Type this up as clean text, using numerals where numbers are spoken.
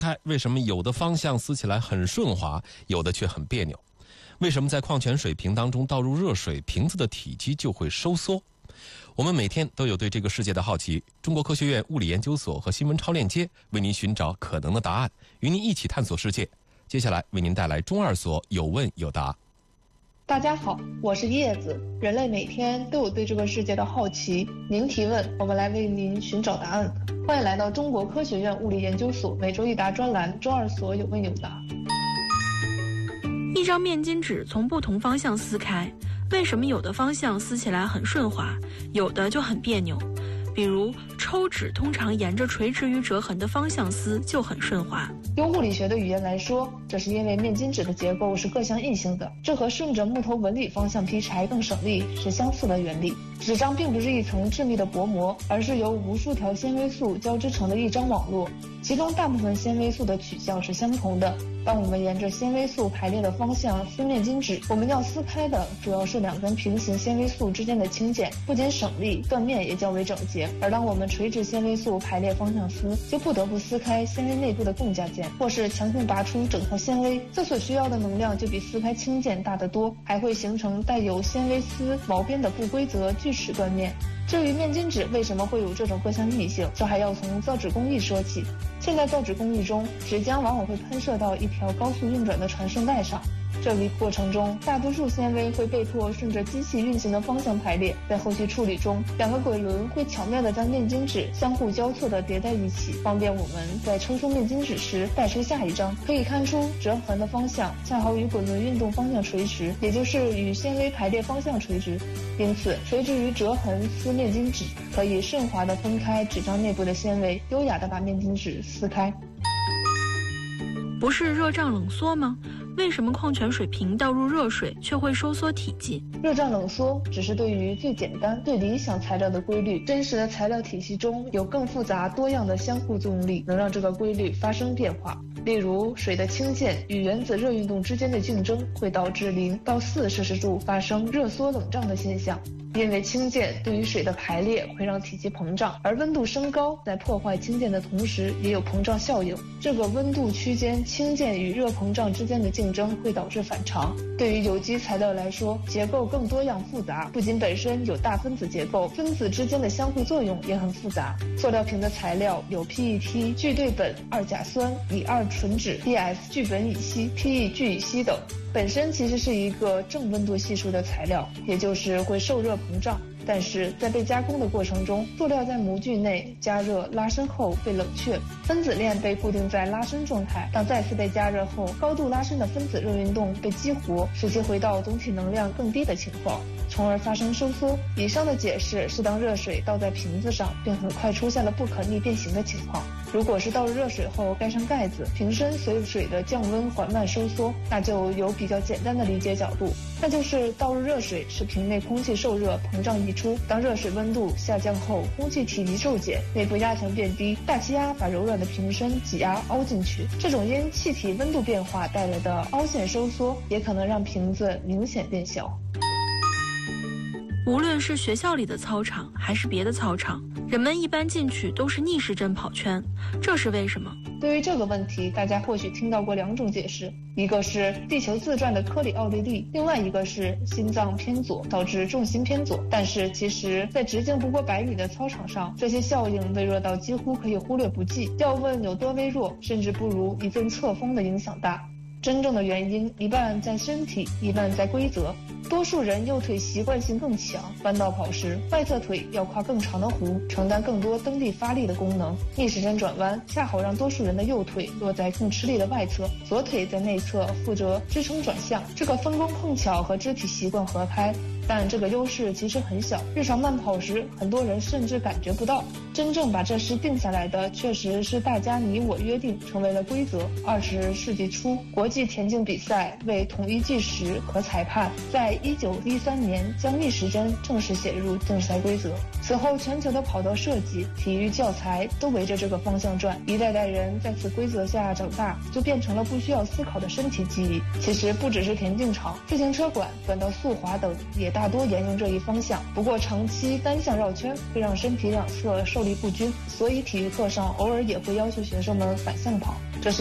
为什么有的方向撕起来很顺滑，有的却很别扭？为什么在矿泉水瓶当中倒入热水，瓶子的体积就会收缩？我们每天都有对这个世界的好奇。中国科学院物理研究所和新闻超链接为您寻找可能的答案，与您一起探索世界。接下来为您带来中二所有问有答。 大家好，我是叶子。人类每天都有对这个世界的好奇，您提问，我们来为您寻找答案。欢迎来到中国科学院物理研究所每周一答专栏中二所有问有答。 一张面巾纸从不同方向撕开，为什么有的方向撕起来很顺滑，有的就很别扭？比如抽纸通常沿着垂直于折痕的方向撕就很顺滑。 用物理学的语言来说，这是因为面巾纸的结构是各项异性的，这和顺着木头纹理方向劈柴更省力是相似的原理。纸张并不是一层致密的薄膜，而是由无数条纤维素交织成的一张网络，其中大部分纤维素的取向是相同的。当我们沿着纤维素排列的方向撕面巾纸，我们要撕开的主要是两根平行纤维素之间的轻键，不仅省力，断面也较为整洁。而当我们垂直纤维素排列方向撕，就不得不撕开纤维内部的共价键，或是强行拔出整条纤维，这所需要的能量就比撕开轻键大得多，还会形成带有纤维丝毛边的不规则锯齿断面。至于面巾纸为什么会有这种各项异性，这还要从造纸工艺说起。现代造纸工艺中，纸浆往往会喷射到一条高速运转的传送带上，这一过程中，大多数纤维会被迫顺着机器运行的方向排列。在后期处理中，两个滚轮会巧妙地将面巾纸相互交错地叠在一起，方便我们在抽出面巾纸时带出下一张。可以看出，折痕的方向恰好与滚轮运动方向垂直，也就是与纤维排列方向垂直。因此，垂直于折痕撕面巾纸，可以顺滑地分开纸张内部的纤维，优雅地把面巾纸撕开。 不是热胀冷缩吗？为什么矿泉水瓶倒入热水却会收缩体积？ 热胀冷缩只是对于最简单、最理想材料的规律，真实的材料体系中有更复杂多样的相互作用力，能让这个规律发生变化。例如，水的氢键与原子热运动之间的竞争会导致0到4摄氏度发生热缩冷胀的现象。因为氢键对于水的排列会让体积膨胀，而温度升高在破坏氢键的同时也有膨胀效应。这个温度区间氢键与热膨胀之间的竞争会导致反常。对于有机材料来说，结构更多样复杂，不仅本身有大分子结构，分子之间的相互作用也很复杂。塑料瓶的材料有 PET 聚对苯二甲酸、乙二醇酯、PS 聚苯乙烯、PE 聚乙烯等，本身其实是一个正温度系数的材料，也就是会受热膨胀。但是在被加工的过程中，塑料在模具内加热拉伸后被冷却，分子链被固定在拉伸状态。当再次被加热后，高度拉伸的分子热运动被激活，使其回到总体能量更低的情况，从而发生收缩。以上的解释是当热水倒在瓶子上，并很快出现了不可逆变形的情况。如果是倒入热水后盖上盖子，瓶身随水的降温缓慢收缩，那就有比较简单的理解角度，那就是倒入热水使瓶内空气受热膨胀溢出。当热水温度下降后，空气体积骤减，内部压强变低，大气压把柔软的瓶身挤压凹进去。这种因气体温度变化带来的凹陷收缩，也可能让瓶子明显变小。 无论是学校里的操场还是别的操场，人们一般进去都是逆时针跑圈，这是为什么？ 对于这个问题，大家或许听到过两种解释，一个是地球自转的科里奥利力，另外一个是心脏偏左导致重心偏左。但是其实在直径不过100米的操场上，这些效应微弱到几乎可以忽略不计。要问有多微弱，甚至不如一阵侧风的影响大。真正的原因一半在身体，一半在规则。多数人右腿习惯性更强，弯道跑时外侧腿要跨更长的弧，承担更多蹬地发力的功能。逆时针转弯恰好让多数人的右腿落在更吃力的外侧，左腿在内侧负责支撑转向。这个分工碰巧和肢体习惯合拍，但这个优势其实很小，日常慢跑时很多人甚至感觉不到。真正把这事定下来的确实是大家你我约定，成为了规则。20世纪初，国际田径比赛为统一计时和裁判，在1913年将逆时针正式写入竞赛规则。此此后，全球的跑道设计、体育教材都围着这个方向转，一代代人在此规则下长大，就变成了不需要思考的身体记忆。其实不只是田径场、自行车馆、短道速滑等，也大多沿用这一方向。不过长期单向绕圈会让身体两侧受力不均，所以体育课上偶尔也会要求学生们反向跑。